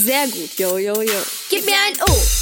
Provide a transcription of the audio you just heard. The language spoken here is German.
Sehr gut. Jo, jo, jo. Gib mir ein O.